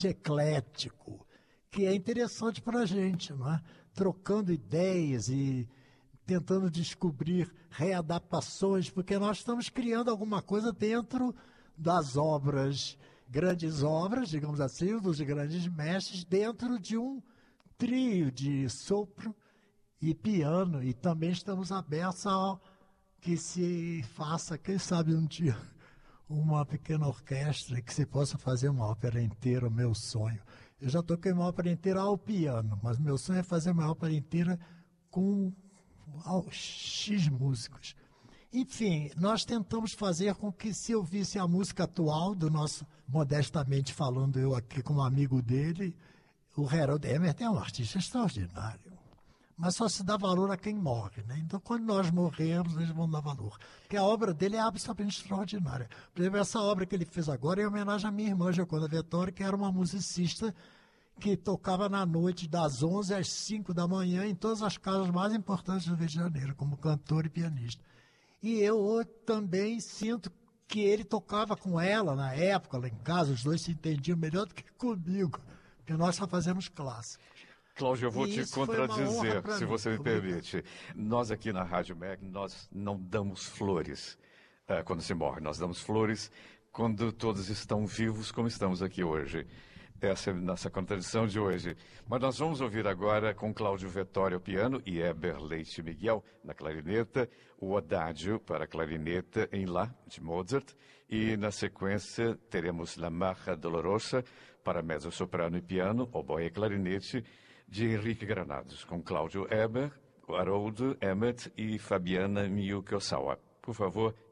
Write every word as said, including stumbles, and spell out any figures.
eclético, que é interessante para a gente, não é? Trocando ideias e tentando descobrir readaptações, porque nós estamos criando alguma coisa dentro das obras, grandes obras, digamos assim, dos grandes mestres, dentro de um trio de sopro e piano, e também estamos abertos ao que se faça, quem sabe um dia, uma pequena orquestra que se possa fazer uma ópera inteira, o meu sonho. Eu já toquei uma ópera inteira ao piano, mas meu sonho é fazer uma ópera inteira com X músicos. Enfim, nós tentamos fazer com que se ouvisse a música atual do nosso, modestamente falando eu aqui como amigo dele, o Harold Emmert é um artista extraordinário. Mas só se dá valor a quem morre, né? Então, quando nós morremos, eles vão dar valor. Porque a obra dele é absolutamente extraordinária. Por exemplo, essa obra que ele fez agora é em homenagem à minha irmã, Gioconda Vettori, que era uma musicista que tocava na noite das onze às cinco da manhã em todas as casas mais importantes do Rio de Janeiro, como cantor e pianista. E eu também sinto que ele tocava com ela na época, lá em casa, os dois se entendiam melhor do que comigo, porque nós só fazemos clássicos. Cláudio, eu vou te contradizer, se você me permite. Nós aqui na Rádio M E C, nós não damos flores uh, quando se morre. Nós damos flores quando todos estão vivos, como estamos aqui hoje. Essa é a nossa contradição de hoje. Mas nós vamos ouvir agora com Cláudio Vettori ao piano e Heber Leite Miguel na clarineta, o Adagio para clarineta em Lá, de Mozart. E na sequência teremos La Marcha Dolorosa para mezzo-soprano e piano, oboe e clarinete, de Henrique Granados, com Cláudio Heber, Harold Emmert e Fabiana Miyuki Osawa. Por favor,